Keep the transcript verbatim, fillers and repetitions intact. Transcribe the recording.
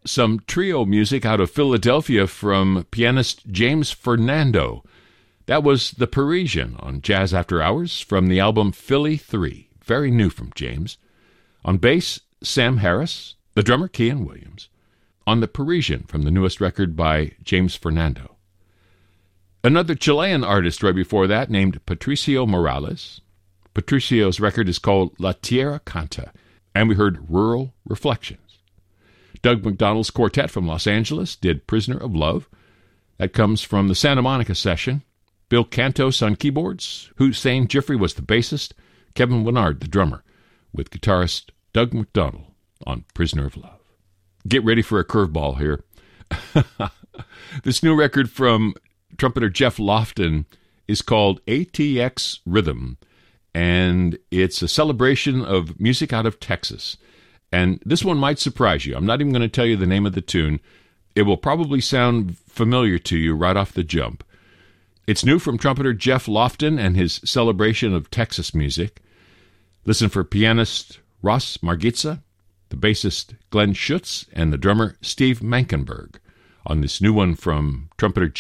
some trio music out of Philadelphia from pianist James Fernando. That was The Parisian on Jazz After Hours from the album Philly three. Very new from James. On bass, Sam Harris. The drummer, Kian Williams. On The Parisian from the newest record by James Fernando. Another Chilean artist right before that named Patricio Morales. Patricio's record is called La Tierra Canta, and we heard Rural Reflections. Doug McDonald's quartet from Los Angeles did Prisoner of Love. That comes from the Santa Monica session. Bill Cantos on keyboards. Hussein Jiffrey was the bassist. Kevin Winard, the drummer, with guitarist Doug McDonald on Prisoner of Love. Get ready for a curveball here. This new record from trumpeter Jeff Lofton is called A T X Rhythm, and it's a celebration of music out of Texas. And this one might surprise you. I'm not even going to tell you the name of the tune. It will probably sound familiar to you right off the jump. It's new from trumpeter Jeff Lofton and his celebration of Texas music. Listen for pianist Ross Margitza, the bassist Glenn Schutz, and the drummer Steve Mankenberg on this new one from trumpeter